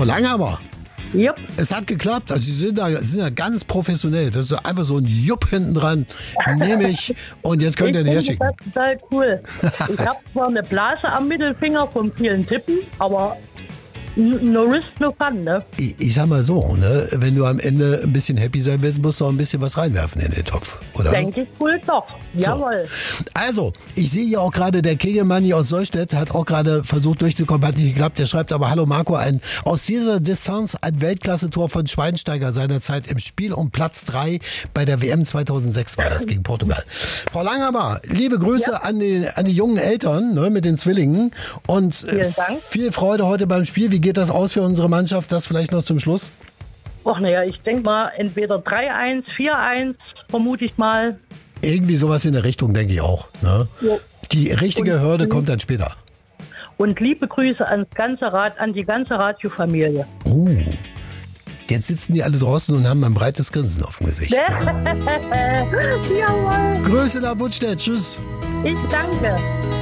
Frau Langhammer. Jupp. Es hat geklappt. Also Sie sind da ganz professionell. Das ist einfach so ein Jupp hinten dran. Nehme ich. Und jetzt könnt ihr den herschicken. Das ist total cool. Ich habe zwar eine Blase am Mittelfinger vom vielen Tippen, aber no risk, no fun, ne? Ich sag mal so, ne? Wenn du am Ende ein bisschen happy sein willst, musst du auch ein bisschen was reinwerfen in den Topf, oder? Denke ich wohl doch. Jawohl. So. Also, ich sehe hier auch gerade, der Kegelmanni aus Solstedt hat auch gerade versucht durchzukommen, hat nicht geklappt. Der schreibt aber, hallo Marco, aus dieser Distanz ein Weltklasse-Tor von Schweinsteiger seinerzeit im Spiel um Platz 3 bei der WM 2006 war das gegen Portugal. Frau Langhammer, liebe Grüße an die jungen Eltern, ne, mit den Zwillingen und Vielen Dank. Viel Freude heute beim Spiel. Wie geht das aus für unsere Mannschaft? Das vielleicht noch zum Schluss. Ach naja, ich denke mal entweder 3-1, 4-1, vermute ich mal. Irgendwie sowas in der Richtung, denke ich auch. Ne? Ja. Die richtige Hürde kommt dann später. Und liebe Grüße an die ganze Radiofamilie. Jetzt sitzen die alle draußen und haben ein breites Grinsen auf dem Gesicht. Jawohl. Grüße nach Buttstedt. Tschüss. Ich danke.